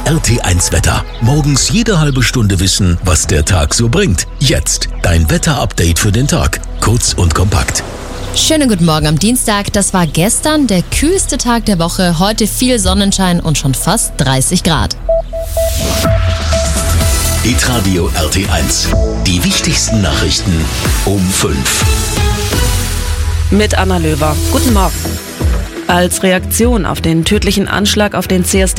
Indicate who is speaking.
Speaker 1: RT1 Wetter. Morgens jede halbe Stunde wissen, was der Tag so bringt. Jetzt dein Wetterupdate für den Tag. Kurz und kompakt.
Speaker 2: Schönen guten Morgen am Dienstag. Das war gestern der kühlste Tag der Woche. Heute viel Sonnenschein und schon fast 30 Grad.
Speaker 1: Hitradio RT1. Die wichtigsten Nachrichten um 5.
Speaker 3: Mit Anna Löwer. Guten Morgen. Als Reaktion auf den tödlichen Anschlag auf den CSD